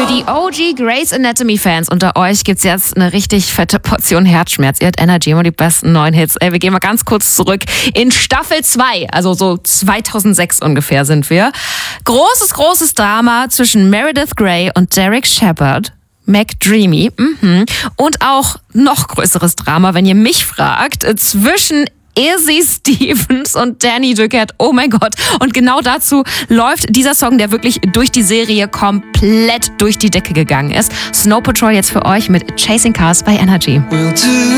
Für die OG Grey's Anatomy-Fans unter euch gibt's jetzt eine richtig fette Portion Herzschmerz. Ihr hört Energy, immer die besten neuen Hits. Ey, wir gehen mal ganz kurz zurück in Staffel 2, also so 2006 ungefähr sind wir. Großes Drama zwischen Meredith Grey und Derek Shepherd. McDreamy. Und auch noch größeres Drama, wenn ihr mich fragt, zwischen Izzy Stevens und Danny Duquette. Oh mein Gott. Und genau dazu läuft dieser Song, der wirklich durch die Serie komplett durch die Decke gegangen ist. Snow Patrol jetzt für euch mit Chasing Cars bei Energy.